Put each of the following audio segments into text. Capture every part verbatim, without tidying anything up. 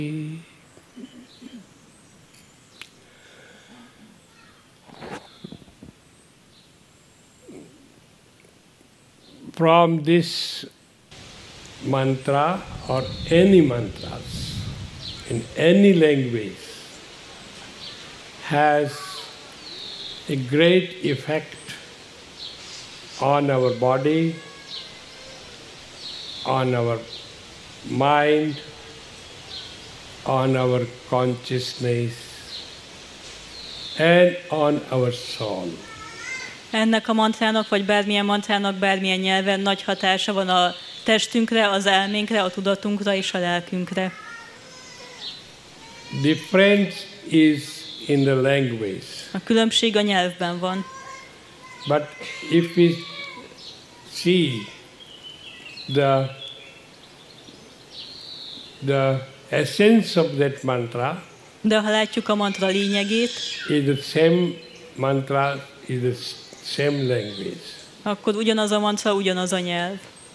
From this mantra or any mantras in any language has a great effect on our body, on our mind, on our consciousness, and on our soul. Ennek a mantrának, vagy bármilyen mantrának, bármilyen nyelven nagy hatása van a testünkre, az elménkre, a tudatunkra és a lelkünkre. Difference is in the language. A különbség a nyelvben van. But if we see the the essence of that mantra, de ha látjuk a mantra lényegét, is the same mantra, is the same language. Akkor ugyanaz a mantra, ugyanaz a nyelv.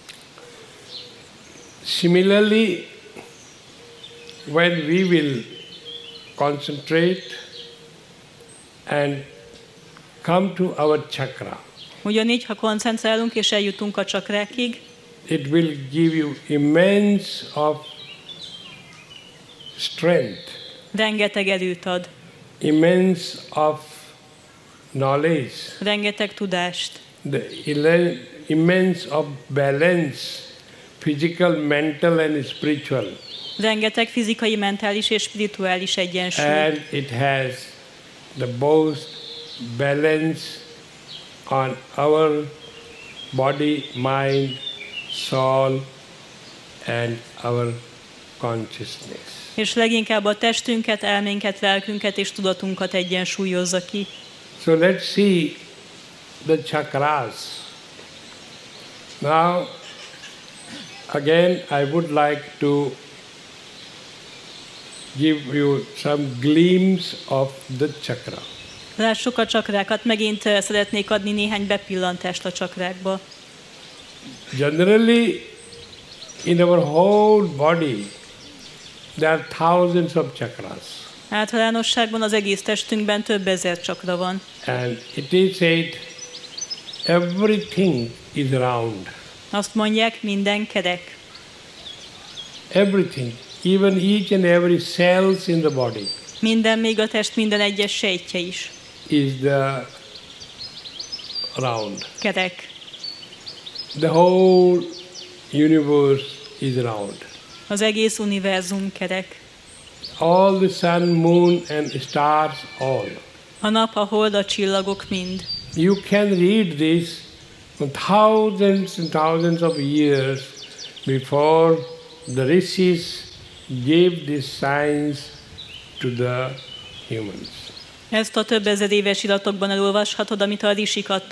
Similarly, when we will concentrate and come to our chakra, ugyanígy, ha koncentrálunk és eljutunk a csakrákig, it will give you immense of strength, rengeteg erőt ad, immense of knowledge, rengeteg tudást, the immense of balance, physical, mental and spiritual. Rengeteg fizikai, mentális és spirituális egyensúly. And it has the most balance on our body, mind, soul and our consciousness. És leginkább a testünket, elménket, lelkünket és tudatunkat egyensúlyozza ki. So let's see the chakras. Now, again, I would like to give you some glimpse of the chakra. Lássuk a csakrákat, megint szeretnék adni néhány bepillantást a csakrákba. Generally, in our whole body, there are thousands of chakras. Általánosságban az egész testünkben több ezer csakra van. And it is said, everything is round. Azt mondják, minden kerek. Everything, even each and every cells in the body. Minden, még a test minden egyes sejtje is. Is the round. Kerek. The whole universe is round. Az egész univerzum kerek. All the sun, moon and stars all. A nap, a hold, a csillagok mind. You can read this for thousands and thousands of years before the rishis gave this science to the humans. Ezt a több ezer éves iratokban elolvashatod, amit a rishik adtak